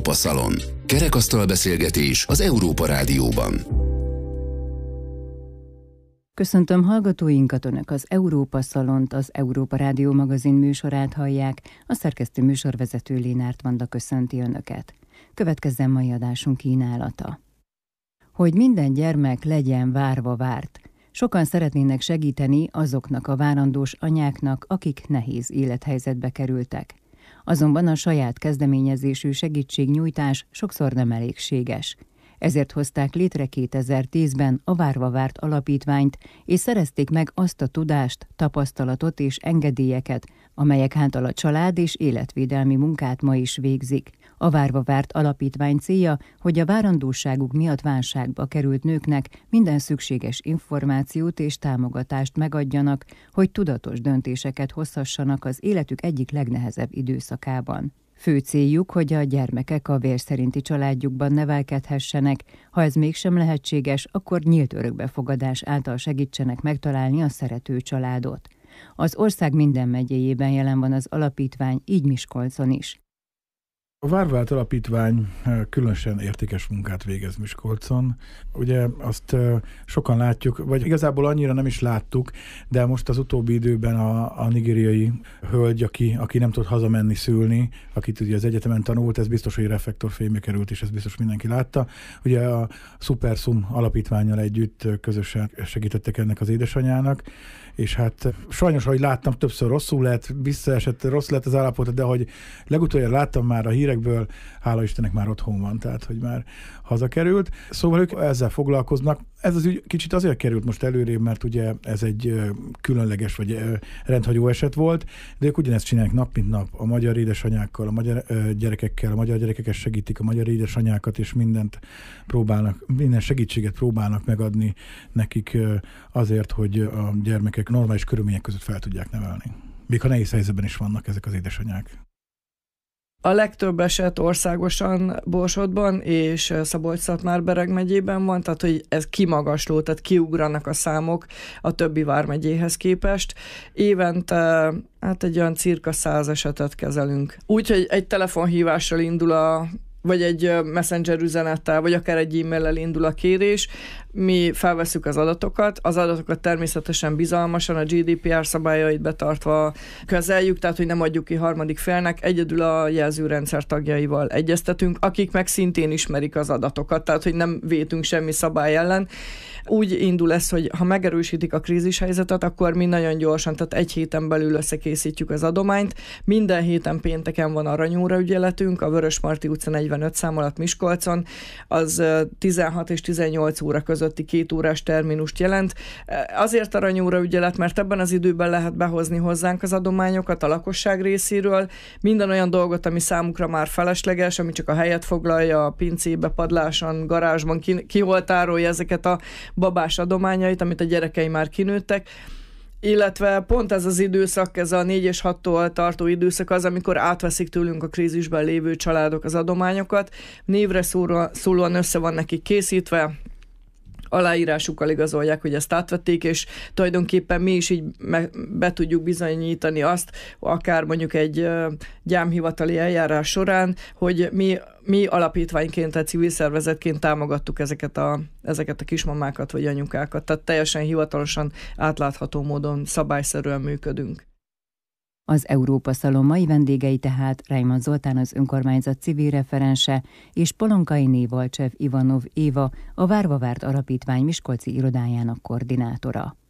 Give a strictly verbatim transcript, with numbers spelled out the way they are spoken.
Európa Szalon. Kerekasztal beszélgetés az Európa Rádióban. Köszöntöm hallgatóinkat, Önök az Európa Szalont, az Európa Rádió magazin műsorát hallják, a szerkesztő műsorvezető Lénárt Vanda köszönti Önöket. Következzen mai adásunk kínálata. Hogy minden gyermek legyen várva várt. Sokan szeretnének segíteni azoknak a várandós anyáknak, akik nehéz élethelyzetbe kerültek. Azonban a saját kezdeményezésű segítségnyújtás sokszor nem elégséges. Ezért hozták létre kétezer-tízben a Várva Várt alapítványt, és szerezték meg azt a tudást, tapasztalatot és engedélyeket, amelyek által a család és életvédelmi munkát ma is végzik. A Várva Várt alapítvány célja, hogy a várandóságuk miatt válságba került nőknek minden szükséges információt és támogatást megadjanak, hogy tudatos döntéseket hozhassanak az életük egyik legnehezebb időszakában. Fő céljuk, hogy a gyermekek a vér szerinti családjukban nevelkedhessenek, ha ez mégsem lehetséges, akkor nyílt örökbefogadás által segítsenek megtalálni a szerető családot. Az ország minden megyéjében jelen van az alapítvány, így Miskolcon is. A Várva Várt alapítvány különösen értékes munkát végez Miskolcon. Ugye azt sokan látjuk, vagy igazából annyira nem is láttuk, de most az utóbbi időben a, a nigériai hölgy, aki, aki nem tud hazamenni szülni, akit ugye az egyetemen tanult, ez biztos, hogy reflektorfénybe került, és ez biztos mindenki látta. Ugye a Supersum alapítvánnyal együtt közösen segítettek ennek az édesanyának, és hát sajnos, ahogy láttam, többször rosszul lett, visszaesett, rossz lett az állapota, de ahogy legutoljára láttam már a hírekből, hála Istennek már otthon van, tehát hogy már hazakerült. Szóval ők ezzel foglalkoznak. Ez az ügy kicsit azért került most előrébb, mert ugye ez egy különleges vagy rendhagyó eset volt, de ők ugyanezt csinálják nap mint nap a magyar édesanyákkal, a magyar gyerekekkel, a magyar gyerekeket segítik, a magyar édesanyákat, és mindent próbálnak, minden segítséget próbálnak megadni nekik azért, hogy a gyermekek normális körülmények között fel tudják nevelni. Még ha nehéz helyzetben is vannak ezek az édesanyák. A legtöbb eset országosan Borsodban és Szabolcs-Szatmár-Bereg megyében van, tehát hogy ez kimagasló, tehát kiugranak a számok a többi vármegyéhez képest. Évente hát egy olyan cirka száz esetet kezelünk. Úgyhogy egy telefonhívással indul a vagy egy messenger üzenettel, vagy akár egy e-maillel indul a kérés, mi felvesszük az adatokat, az adatokat természetesen bizalmasan, a gé dé pé er szabályait betartva kezeljük, tehát hogy nem adjuk ki harmadik félnek, egyedül a jelzőrendszer tagjaival egyeztetünk, akik meg szintén ismerik az adatokat, tehát hogy nem vétünk semmi szabály ellen. Úgy indul ez, hogy ha megerősítik a krízishelyzetet, akkor mi nagyon gyorsan, tehát egy héten belül összekészítjük az adományt. Minden héten pénteken van aranyóra ügyeletünk, a Vörösmarty utca negyvenöt szám alatt Miskolcon, az tizenhat és tizennyolc óra közötti két órás terminust jelent. Azért aranyóra ügyelet, mert ebben az időben lehet behozni hozzánk az adományokat a lakosság részéről, minden olyan dolgot, ami számukra már felesleges, ami csak a helyet foglalja, a pincébe, padláson, garázsban, ki, ki hol tárolja ezeket a babás adományait, amit a gyerekei már kinőttek, illetve pont ez az időszak, ez a négy és hattól tartó időszak az, amikor átveszik tőlünk a krízisben lévő családok az adományokat, névre szólóan össze van nekik készítve, aláírásukkal igazolják, hogy ezt átvették, és tulajdonképpen mi is így be tudjuk bizonyítani azt, akár mondjuk egy gyámhivatali eljárás során, hogy mi, mi alapítványként, tehát civil szervezetként támogattuk ezeket a, ezeket a kismamákat vagy anyukákat. Tehát teljesen hivatalosan, átlátható módon, szabályszerűen működünk. Az Európa Szalon mai vendégei tehát Reimann Zoltán, az önkormányzat civil referense, és Polonkai Névalcsev Ivanov Éva, a Várva Várt alapítvány miskolci irodájának koordinátora.